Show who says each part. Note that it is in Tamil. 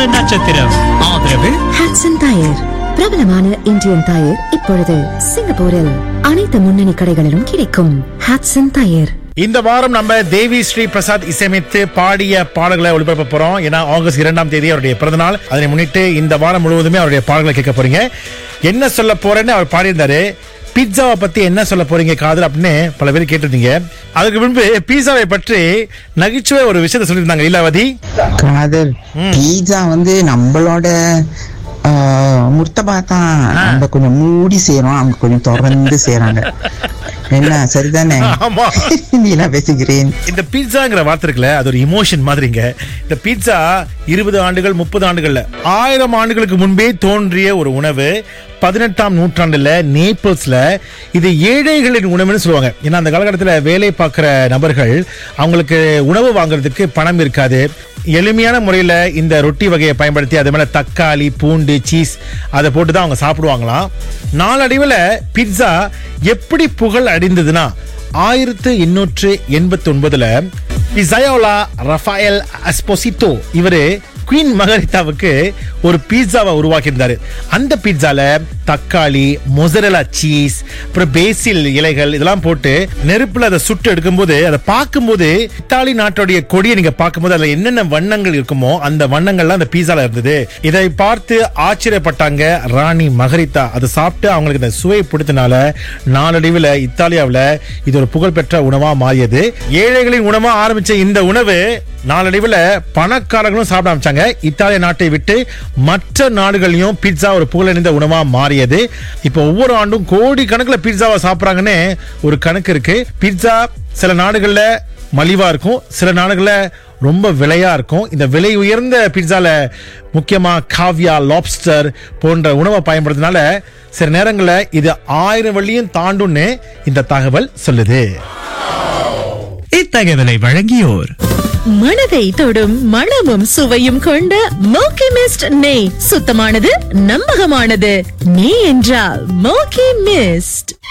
Speaker 1: நட்சத்திரம். ஆதரவு
Speaker 2: ஹட்சன் டயர், பிரபலமான இந்தியன் டயர். இப்பொழுது சிங்கப்பூரில் அனைத்து முன்னணி கடைகளிலும் கிடைக்கும். ஹட்சன் டயர்.
Speaker 3: இந்த வாரம் நம்ம தேவி ஸ்ரீ பிரசாத் இசையமைத்து பாடிய பாடல்களை ஒளிபரப்ப போறோம். ஏன்னா ஆகஸ்ட் 2ஆம் தேதி அவருடைய பிறந்தநாள். அதனை முன்னிட்டு இந்த வாரம் முழுவதுமே அவருடைய பாடல்களை கேட்க போறீங்க. என்ன சொல்ல போறேன்னு அவர் பாடியிருந்தாரு. பீட்சாவை பத்தி என்ன சொல்ல போறீங்க காதல் அப்படின்னு பல பேர் கேட்டிருந்தீங்க. அதுக்கு முன்பு பீட்சாவை பற்றி நகைச்சுவை ஒரு விஷயத்த சொல்லியிருந்தாங்க லீலாவதி.
Speaker 4: காதல், பீட்சா நம்மளோட முர்த்தபா தான். நம்ம கொஞ்சம் மூடி செய்யறோம், அவங்க கொஞ்சம் தொடர்ந்து செய்யறாங்க. என்ன சரிதானே? நீ எல்லாம் பேசுகிறேன்.
Speaker 3: இந்த பீட்சாங்கிற வார்த்தை இருக்குல்ல, அது ஒரு இமோஷன் மாதிரிங்க. இந்த பீட்சா 20 ஆண்டுகள் 30 ஆண்டுகள்ல 1000 ஆண்டுகளுக்கு முன்பே தோன்றிய ஒரு உணவு. 18ஆம் நூற்றாண்டுல நேபிள்ஸ்ல இது ஏழைகளின் உணவுன்னு சொல்லுவாங்க. ஏன்னா அந்த காலகட்டத்தில் வேலை பார்க்கிற நபர்கள் அவங்களுக்கு உணவு வாங்குறதுக்கு பணம் இருக்காது. எளிமையான முறையில் இந்த ரொட்டி வகையை பயன்படுத்தி அது மேல தக்காளி, பூண்டு, சீஸ் அதை போட்டு தான் அவங்க சாப்பிடுவாங்களாம். நாளடைவில் பீட்சா எப்படி புகழ் அடைந்ததுன்னா 1889ல பிசாயோலா ரஃபாயல் எஸ்போசிட்டோ இவரு குயின் மகரித்தாவுக்கு ஒரு பீட்சாவை உருவாக்கியிருந்தாரு. அந்த பீட்சால தக்காளி, மொசரெல்லா சீஸ், அப்புறம் பேசில் இலைகள் இதெல்லாம் போட்டு நெருப்புல அதை சுட்டு எடுக்கும்போது அதை பார்க்கும்போது இத்தாலி நாட்டுடைய கொடியை நீங்க பார்க்கும்போது அதுல என்னென்ன வண்ணங்கள் இருக்குமோ அந்த வண்ணங்கள்லாம் அந்த பீட்சால இருந்தது. இதை பார்த்து ஆச்சரியப்பட்டாங்க ராணி மகரித்தா. அதை சாப்பிட்டு அவங்களுக்கு இந்த சுவை பிடித்தனால நாளடைவில் இத்தாலியாவில் இது ஒரு புகழ்பெற்ற உணவா மாறியது. ஏழைகளின் உணவா ஆரம்பிச்ச இந்த உணவு நாளடைவில் பணக்காரர்களும் சாப்பிட ஆரம்பிச்சாங்க. இத்தாலிய நாட்டை விட்டு மற்ற நாடுகளையும் பீட்சா ஒரு புகழடைந்த உணவா மாறியது. இப்போ ஒவ்வொரு ஆண்டும் கோடி கணக்கில் பீட்சாவை சாப்பிட்றாங்கன்னு ஒரு கணக்கு இருக்கு. பீட்சா சில நாடுகள்ல மலிவா இருக்கும், சில நாடுகள்ல ரொம்ப விலையா இருக்கும். இந்த விலை உயர்ந்த பீட்சால முக்கியமா காவியா, லாப்ஸ்டர் போன்ற உணவை பயன்படுத்தினால சில நேரங்களில் இது 1000 வெள்ளியும் தாண்டும்னு இந்த தகவல் சொல்லுது.
Speaker 1: இத்தகவலை வழங்கியோர்
Speaker 5: மனதை தொடும் மணமும் சுவையும் கொண்ட மோக்கி மிஸ்ட் நெய். சுத்தமானது, நம்பகமானது. நெய் என்றால் மோக்கி மிஸ்ட்.